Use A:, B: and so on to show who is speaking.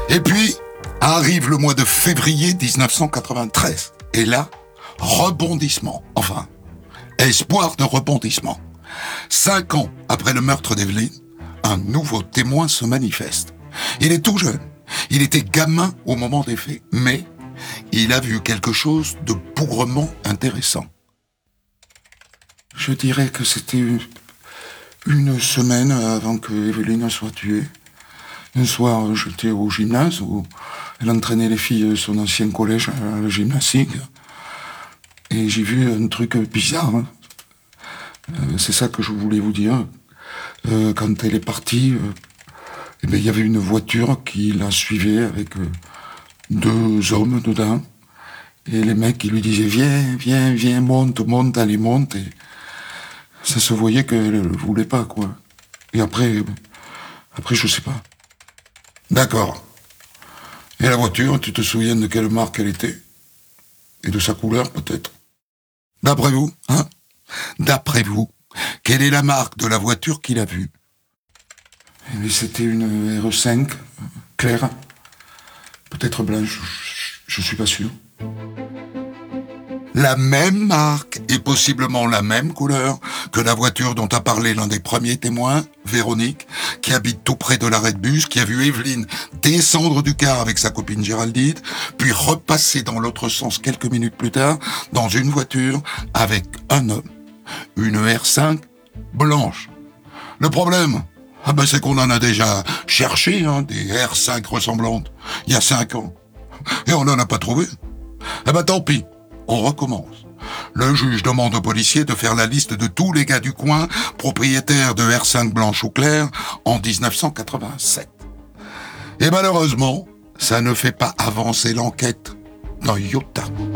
A: Et puis, arrive le mois de février 1993. Et là, rebondissement. Enfin, espoir de rebondissement. 5 ans après le meurtre d'Evelyne, un nouveau témoin se manifeste. Il est tout jeune. Il était gamin au moment des faits. Mais il a vu quelque chose de bougrement intéressant. Je dirais que c'était une semaine avant que Evelyne soit tuée. Un soir, j'étais au gymnase où elle entraînait les filles de son ancien collège à la gymnastique. Et j'ai vu un truc bizarre. C'est ça que je voulais vous dire. Quand elle est partie, il y avait une voiture qui la suivait avec 2 hommes dedans. Et les mecs, ils lui disaient « Viens, monte, allez, monte ». Et ça se voyait qu'elle ne voulait pas, quoi. Et après, je sais pas. D'accord. Et la voiture, tu te souviens de quelle marque elle était? Et de sa couleur, peut-être? D'après vous, D'après vous, quelle est la marque de la voiture qu'il a vue? C'était une RE5, claire. Peut-être blanche, je suis pas sûr. La même marque et possiblement la même couleur que la voiture dont a parlé l'un des premiers témoins, Véronique, qui habite tout près de l'arrêt de bus, qui a vu Evelyne descendre du car avec sa copine Géraldine, puis repasser dans l'autre sens quelques minutes plus tard dans une voiture avec un homme, une R5 blanche. Le problème, c'est qu'on en a déjà cherché des R5 ressemblantes il y a 5 ans et on n'en a pas trouvé. Tant pis. On recommence. Le juge demande aux policiers de faire la liste de tous les gars du coin propriétaires de R5 blanche ou claire en 1987. Et malheureusement, ça ne fait pas avancer l'enquête d'un iota.